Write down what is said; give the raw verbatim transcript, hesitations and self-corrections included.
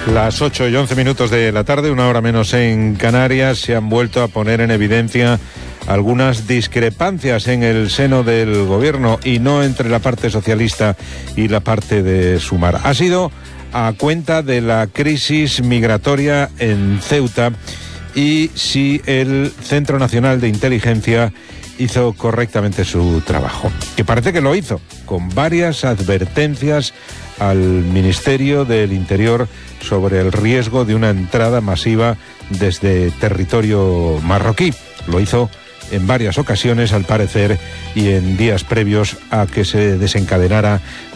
Las ocho y once minutos de la tarde, una hora menos en Canarias, se han vuelto a poner en evidencia algunas discrepancias en el seno del gobierno y no entre la parte socialista y la parte de Sumar. Ha sido a cuenta de la crisis migratoria en Ceuta y si el Centro Nacional de Inteligencia hizo correctamente su trabajo, que parece que lo hizo, con varias advertencias al Ministerio del Interior sobre el riesgo de una entrada masiva desde territorio marroquí. Lo hizo en varias ocasiones, al parecer, y en días previos a que se desencadenara